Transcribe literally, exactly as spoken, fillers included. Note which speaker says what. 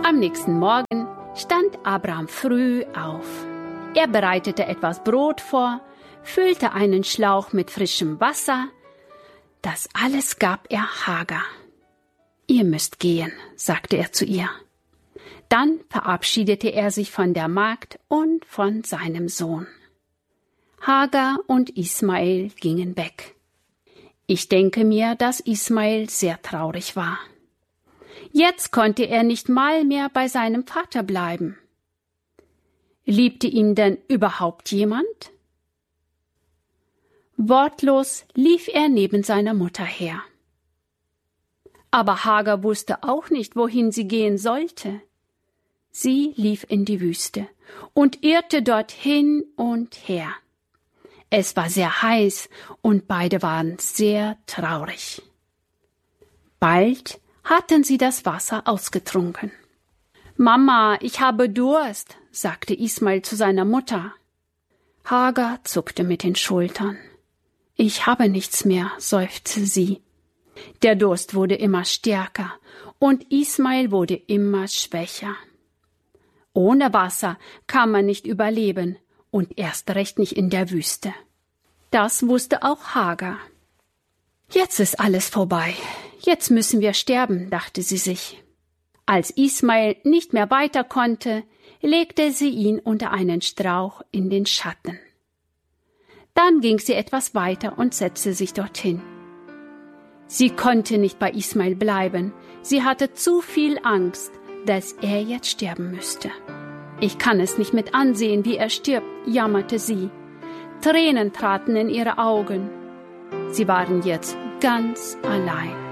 Speaker 1: Am nächsten Morgen stand Abraham früh auf. Er bereitete etwas Brot vor, füllte einen Schlauch mit frischem Wasser. Das alles gab er Hagar. »Ihr müsst gehen«, sagte er zu ihr. Dann verabschiedete er sich von der Magd und von seinem Sohn. Hagar und Ismael gingen weg. Ich denke mir, dass Ismael sehr traurig war. Jetzt konnte er nicht mal mehr bei seinem Vater bleiben. Liebte ihn denn überhaupt jemand? Wortlos lief er neben seiner Mutter her. Aber Hagar wusste auch nicht, wohin sie gehen sollte. Sie lief in die Wüste und irrte dort hin und her. Es war sehr heiß und beide waren sehr traurig. Bald hatten sie das Wasser ausgetrunken. »Mama, ich habe Durst«, sagte Ismael zu seiner Mutter. Hagar zuckte mit den Schultern. »Ich habe nichts mehr«, seufzte sie. Der Durst wurde immer stärker und Ismael wurde immer schwächer. Ohne Wasser kann man nicht überleben und erst recht nicht in der Wüste. Das wusste auch Hagar. Jetzt ist alles vorbei. Jetzt müssen wir sterben, dachte sie sich. Als Ismael nicht mehr weiter konnte, legte sie ihn unter einen Strauch in den Schatten. Dann ging sie etwas weiter und setzte sich dorthin. Sie konnte nicht bei Ismael bleiben. Sie hatte zu viel Angst, dass er jetzt sterben müsste. »Ich kann es nicht mit ansehen, wie er stirbt«, jammerte sie. Tränen traten in ihre Augen. Sie waren jetzt ganz allein.